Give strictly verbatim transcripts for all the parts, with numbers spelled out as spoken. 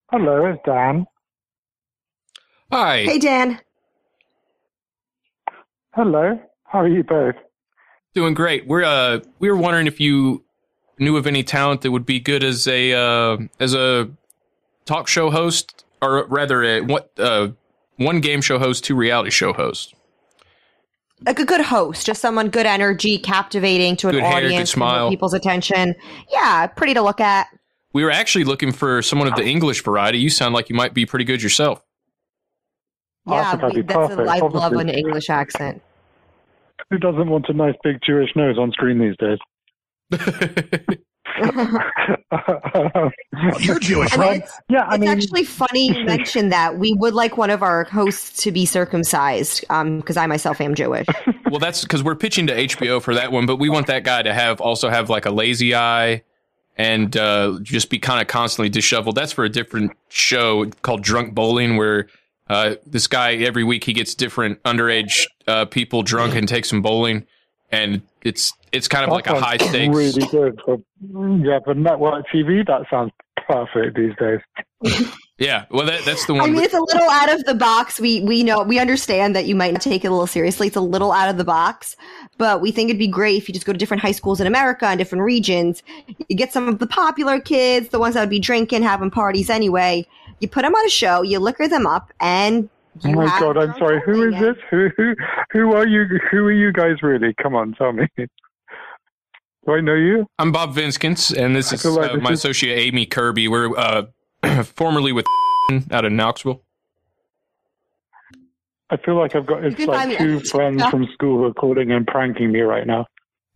Hello, it's Dan. Hi. Hey, Dan. Hello. How are you both? Doing great. We're uh we were wondering if you knew of any talent that would be good as a uh, as a talk show host, or rather a what uh one game show host, two reality show hosts. Like a good host, just someone good energy, captivating to an Good hair, good audience, smile. people's attention. Yeah, pretty to look at. We were actually looking for someone of the English variety. You sound like you might be pretty good yourself. Oh, I Yeah, think I'd be we- that's a, perfect, I love obviously. an English accent. Who doesn't want a nice big Jewish nose on screen these days? You're Jewish, I mean, right? it's, Yeah, I it's mean, actually funny you mention that. We would like one of our hosts to be circumcised, um, because I myself am Jewish. Well, that's because we're pitching to H B O for that one, but we want that guy to have also have like a lazy eye and uh, just be kind of constantly disheveled. That's for a different show called Drunk Bowling, where uh, this guy every week he gets different underage uh, people drunk and takes them bowling, and it's it's kind of that like a sounds high stakes. Really good. For, yeah, for network T V, that sounds perfect these days. Yeah, well that that's the one. I mean, it's a little out of the box. We we know we understand that you might not take it a little seriously. It's a little out of the box, but we think it'd be great if you just go to different high schools in America and different regions. You get some of the popular kids, the ones that would be drinking, having parties anyway. You put them on a show, you liquor them up, and Oh you my have god, I'm your sorry. Who bowling is this? Who who who are you? Who are you guys really? Come on, tell me. Do I know you? I'm Bob Vinskins, and this I is feel like uh, this my is- associate Amy Kirby. We're uh, formerly with out of Knoxville. I feel like I've got it's can like find me- two friends from school who are calling and pranking me right now.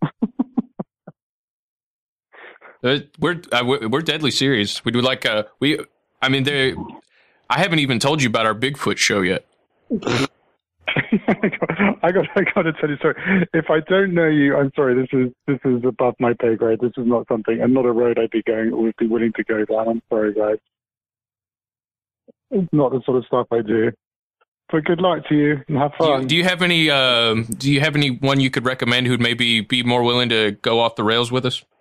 Uh, we're uh, we're we're deadly serious. We do like uh we. I mean, they. I haven't even told you about our Bigfoot show yet. I got I got to tell you, sorry. If I don't know you, I'm sorry. This is this is above my pay grade. This is not something, and not a road I'd be going or would be willing to go down. I'm sorry, guys. It's not the sort of stuff I do. But good luck to you and have Do fun. you, do you have any? Um, do you have anyone you could recommend who'd maybe be more willing to go off the rails with us?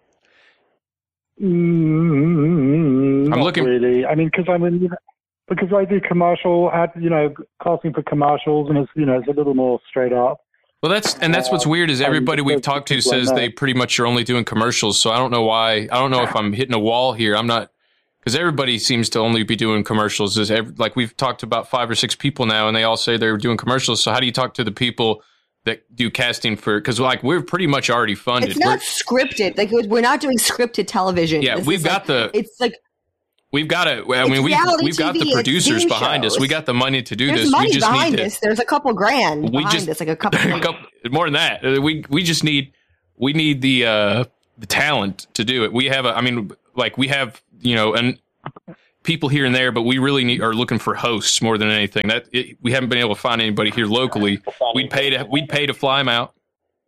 Mm, I'm not looking- really. I mean, because I'm in, you know, because I do commercial, ad, you know, casting for commercials, and it's you know, it's a little more straight up. Well, that's and that's what's weird is Um, everybody we've because talked to people I says know. they pretty much are only doing commercials. So I don't know why. I don't know if I'm hitting a wall here. I'm not because everybody seems to only be doing commercials. Is every, like we've talked to about five or six people now, and they all say they're doing commercials. So how do you talk to the people that do casting for? Because like we're pretty much already funded. It's not We're- scripted. Like we're not doing scripted television. Yeah, This we've is got like, the- It's like We've got it. I It's mean, we've, reality we've got T V, the it's producers game behind us. shows. We got the money to do there's this. money we just behind need to, this. There's a couple grand we behind just this, like a couple. a grand. couple- more than that. Uh, We we just need we need the uh, the talent to do it. We have a. I mean, like we have you know and people here and there, but we really need, are looking for hosts more than anything. That it, we haven't been able to find anybody here locally. We'd pay to we'd pay to fly them out.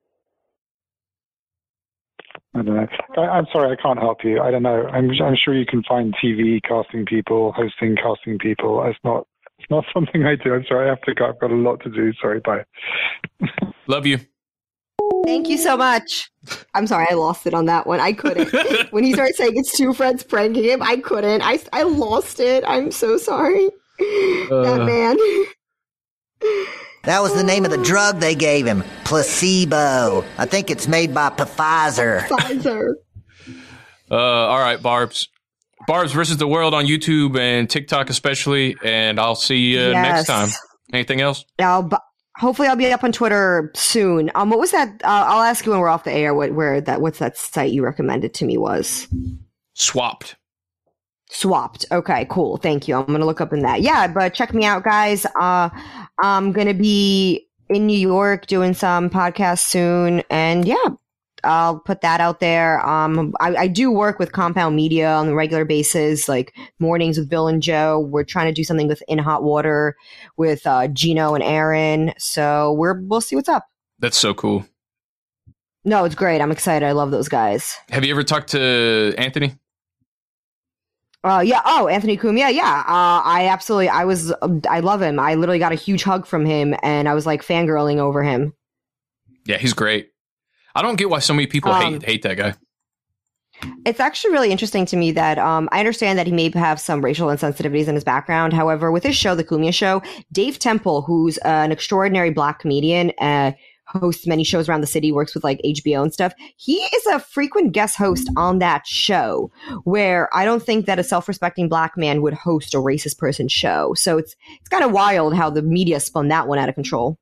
I don't know. I, I'm sorry, I can't help you. I don't know. I'm I'm sure you can find T V casting people, hosting casting people. It's not it's not something I do. I'm sorry, I have to go. I've got a lot to do. Sorry, bye. Love you. Thank you so much. I'm sorry, I lost it on that one. I couldn't. When he started saying it's two friends pranking him, I couldn't. I, I lost it. I'm so sorry. that Uh. man. That was the name of the drug they gave him. Placebo. I think it's made by Pfizer. Pfizer. Uh, all right, Barb's. Barb's versus the World on YouTube and TikTok especially, and I'll see you next Yes. time. Anything else? Now, bu- hopefully, I'll be up on Twitter soon. Um, what was that? Uh, I'll ask you when we're off the air. What, where that? What's that site you recommended to me was? Swapped. Swapped. Okay, cool. Thank you. I'm gonna look up in that. Yeah, but check me out, guys. Uh, I'm gonna be in New York doing some podcasts soon, and yeah, I'll put that out there. Um, I, I do work with Compound Media on a regular basis, like mornings with Bill and Joe. We're trying to do something with In Hot Water with uh, Gino and Aaron. So we're we'll see what's up. That's so cool. No, it's great. I'm excited. I love those guys. Have you ever talked to Anthony? Uh, yeah. Oh, Anthony Cumia. Yeah. Uh, I absolutely, I was, I love him. I literally got a huge hug from him and I was like fangirling over him. Yeah, he's great. I don't get why so many people Um, hate hate that guy. It's actually really interesting to me that um, I understand that he may have some racial insensitivities in his background. However, with his show, The Cumia Show, Dave Temple, who's uh, an extraordinary Black comedian, uh, hosts many shows around the city, works with like H B O and stuff. He is a frequent guest host on that show, where I don't think that a self-respecting Black man would host a racist person's show. So it's it's kind of wild how the media spun that one out of control.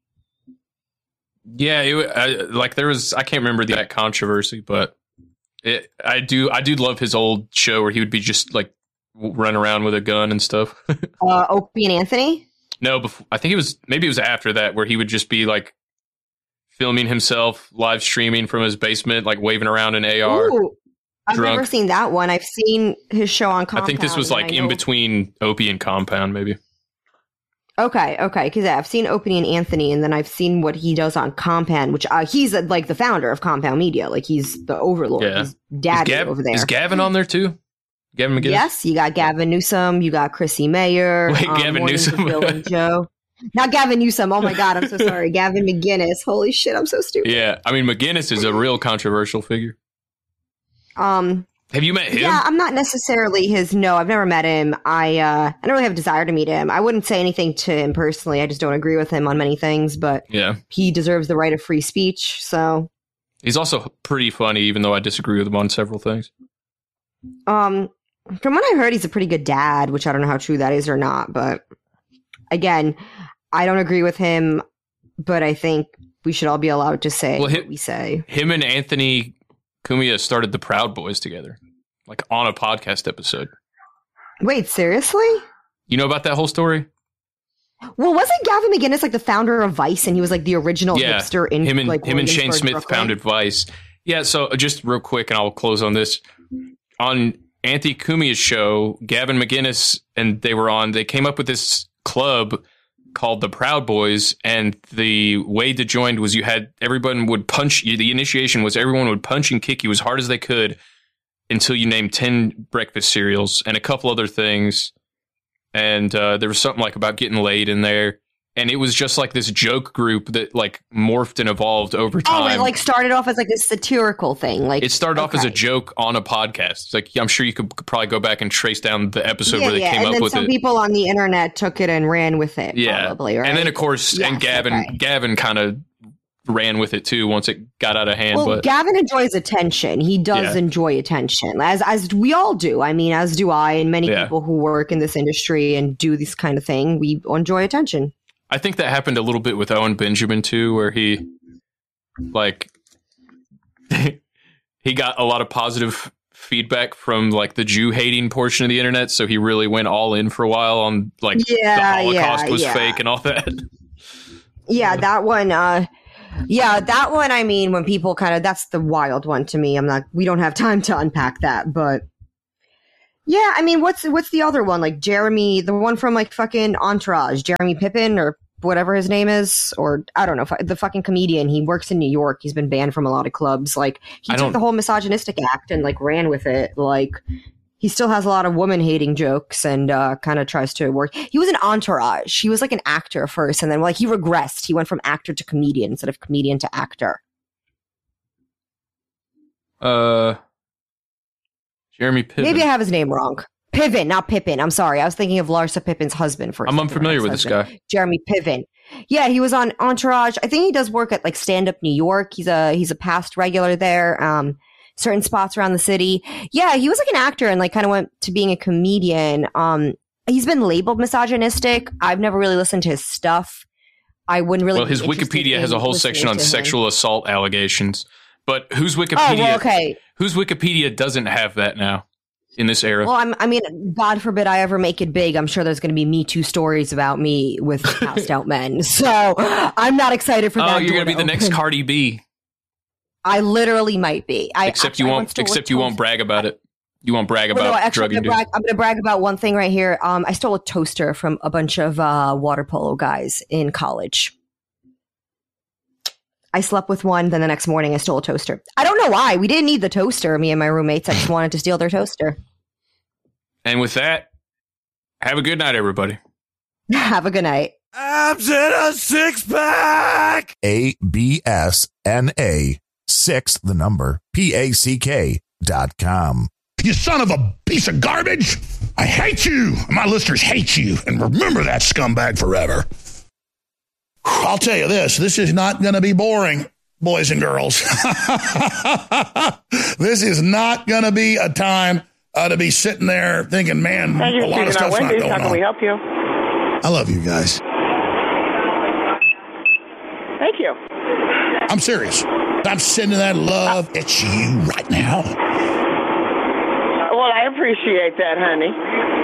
Yeah, it, I, like there was, I can't remember the that controversy, but it, I do, I do love his old show where he would be just like run around with a gun and stuff. uh, Opie and Anthony? No, before, I think it was maybe it was after that where he would just be like filming himself, live streaming from his basement, like waving around an A R. Ooh, I've drunk. never seen that one. I've seen his show on Compound. I think this was like in between Opie and Compound, maybe. Okay, okay, because yeah, I've seen Opie and Anthony, and then I've seen what he does on Compound, which uh, he's uh, like the founder of Compound Media, like he's the overlord, Yeah. he's daddy is Gav- over there. Is Gavin on there too? Gavin McGinnis? Yes, you got Gavin Newsom, you got Chrissy Mayer, Wait, um, Gavin Mornings with Newsom? Bill and Joe. Not Gavin Newsom. Oh my God, I'm so sorry. Gavin McGinnis. Holy shit, I'm so stupid. Yeah, I mean McGinnis is a real controversial figure. Um. Have you met him? Yeah, I'm not necessarily his. No, I've never met him. I uh, I don't really have a desire to meet him. I wouldn't say anything to him personally. I just don't agree with him on many things. But Yeah, he deserves the right of free speech. So, he's also pretty funny, even though I disagree with him on several things. um, from what I heard, he's a pretty good dad, which I don't know how true that is or not. But again, I don't agree with him. But I think we should all be allowed to say Well, hi- what we say. Him and Anthony Cumia started the Proud Boys together, like on a podcast episode. Wait, seriously? You know about that whole story? Well, wasn't Gavin McGinnis like the founder of Vice, and he was like the original Yeah, hipster in him and like him and Shane Williamsburg, Smith Brooklyn? founded Vice. Yeah, so just real quick, and I'll close on this. On Anthony Cumia's show, Gavin McGinnis and they were on. They came up with this club called the Proud Boys, and the way to join was you had everyone would punch you. The initiation was everyone would punch and kick you as hard as they could until you named ten breakfast cereals and a couple other things. And uh, there was something like about getting laid in there. And it was just like this joke group that like morphed and evolved over time. Oh, it like started off as like a satirical thing. Like It started off as a okay. joke on a podcast. It's like I'm sure you could probably go back and trace down the episode yeah, where they yeah. came and up then with some it. people on the internet took it and ran with it. Yeah, probably, right? and then of course, and Yes, Gavin, okay. Gavin kind of ran with it too once it got out of hand. Well, but Gavin enjoys attention. He does Yeah. enjoy attention, as as we all do. I mean, as do I, and many Yeah. people who work in this industry and do this kind of thing. We enjoy attention. I think that happened a little bit with Owen Benjamin too, where he like he got a lot of positive feedback from like the Jew hating portion of the internet, so he really went all in for a while on like Yeah, the Holocaust yeah, was yeah. fake and all that. Yeah, that one. Uh, yeah, that one. I mean, when people kind of that's the wild one to me. I'm not. We don't have time to unpack that, but yeah, I mean, what's what's the other one? Like Jeremy, the one from like fucking Entourage, Jeremy Pippen or whatever his name is, or I don't know, fu- the fucking comedian. He works in New York. He's been banned from a lot of clubs. Like he I took don't- the whole misogynistic act and like ran with it. Like he still has a lot of woman hating jokes and uh, kind of tries to work. He was an Entourage. He was like an actor first, and then like he regressed. He went from actor to comedian instead of comedian to actor. Uh, Jeremy Piven. Maybe I have his name wrong. Piven, not Pippin. I'm sorry. I was thinking of Larsa Pippen's husband first. I'm unfamiliar with this guy. Jeremy Piven. Yeah, he was on Entourage. I think he does work at like Stand Up New York. He's a he's a past regular there. Um, certain spots around the city. Yeah, he was like an actor and like kind of went to being a comedian. Um, he's been labeled misogynistic. I've never really listened to his stuff. I wouldn't really. Well, his be interested Wikipedia has in a whole listening section on to him. sexual assault allegations, but whose Oh, Wikipedia? well, okay. Whose Wikipedia doesn't have that now in this era? Well, I'm, I mean, God forbid I ever make it big. I'm sure there's going to be Me Too stories about me with passed out men. So I'm not excited for that. Oh, you're door gonna be the next open. Cardi B. I literally might be. I, Except actually, you I won't. once stole a Except you won't toast- brag about it. You won't brag Well, about no, actually, I'm drug gonna, use. brag, I'm gonna brag about one thing right here. Um, I stole a toaster from a bunch of uh, water polo guys in college. I slept with one, then the next morning I stole a toaster. I don't know why. We didn't need the toaster, me and my roommates. I just wanted to steal their toaster. And with that, have a good night, everybody. Have a good night. Abs in a six pack. A B S N A six, the number P A C K. dot com. You son of a piece of garbage! I hate you! My listeners hate you, and remember that scumbag forever. I'll tell you this, this is not going to be boring, boys and girls. This is not going to be a time uh, to be sitting there thinking, man, a lot of stuff's not going on. How can we help you? I love you guys. Thank you. I'm serious. I'm sending that love at you right now. Well, I appreciate that, honey.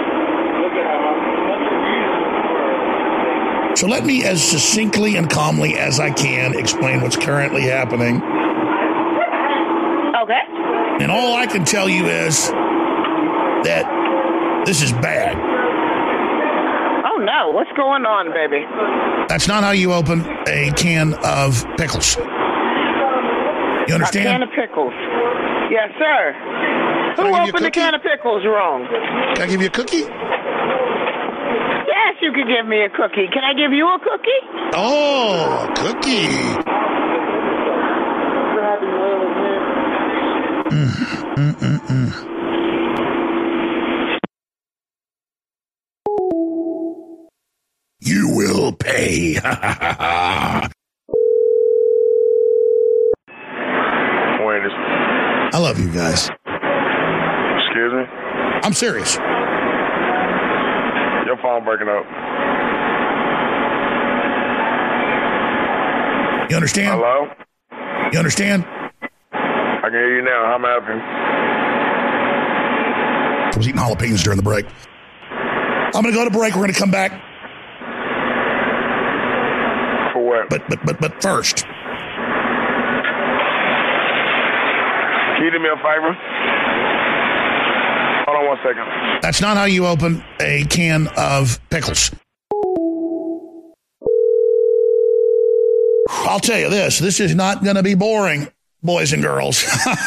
So let me, as succinctly and calmly as I can, explain what's currently happening. Okay. And all I can tell you is that this is bad. Oh, no. What's going on, baby? That's not how you open a can of pickles. You understand? A can of pickles. Yes, sir. Who opened the can of pickles wrong? Can I give you a cookie? Yes, you can give me a cookie. Can I give you a cookie? Oh, a cookie. Mm, mm, mm, mm. You will pay. I love you guys. Excuse me? I'm serious. Your phone breaking up. You understand? Hello? You understand? I can hear you now. How may I help you? I was eating jalapenos during the break. I'm going to go to break. We're going to come back. For what? But, but, but, but first. Can you do me a favor? Hold on one second. That's not how you open a can of pickles. I'll tell you this, this is not going to be boring, boys and girls.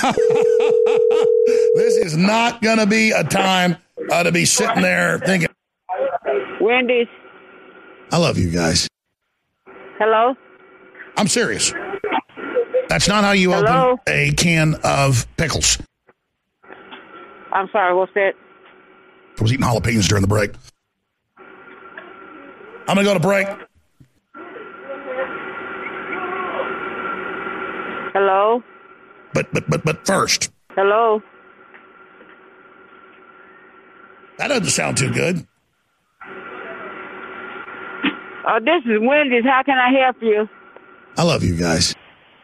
This is not going to be a time uh, to be sitting there thinking. Wendy's. I love you guys. Hello? I'm serious. That's not how you Hello? open a can of pickles. I'm sorry, what's that? I was eating jalapenos during the break. I'm going to go to break. Hello? But, but, but, but first. Hello? That doesn't sound too good. Uh, this is Wendy's. How can I help you? I love you guys.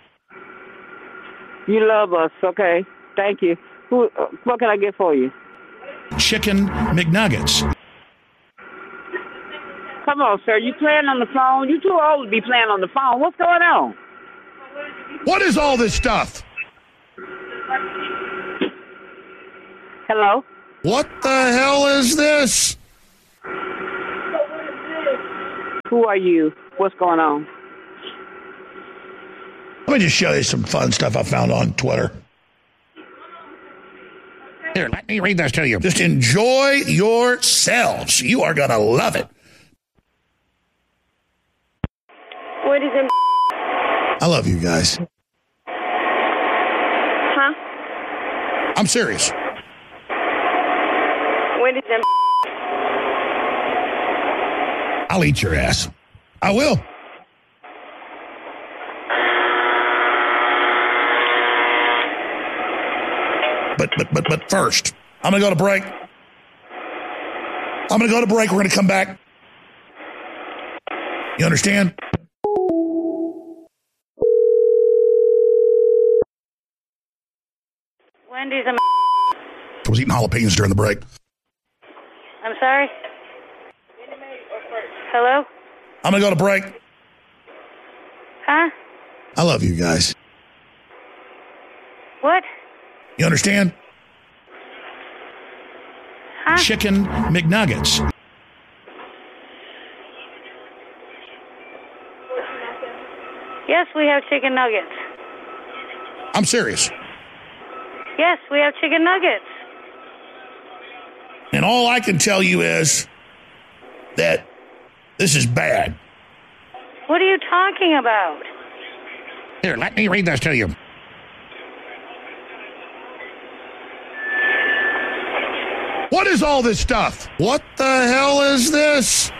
You love us, okay. Thank you. Who? Uh, what can I get for you? Chicken McNuggets. Come on, sir. You playing on the phone? You too old to be playing on the phone. What's going on? What is all this stuff? Hello? What the hell is this? Who are you? What's going on? Let me just show you some fun stuff I found on Twitter. Here, let me read this to you. Just enjoy yourselves. You are going to love it. What is it? I love you guys. Huh? I'm serious. What is it? I'll eat your ass. I will. But, but, but, but first, I'm going to go to break. I'm going to go to break. We're going to come back. You understand? Wendy's. A- I was eating jalapenos during the break. I'm sorry? Hello? I'm going to go to break. Huh? I love you guys. What? You understand? Huh? Chicken McNuggets. Yes, we have chicken nuggets. I'm serious. Yes, we have chicken nuggets. And all I can tell you is that this is bad. What are you talking about? Here, let me read this to you. What is all this stuff? What the hell is this?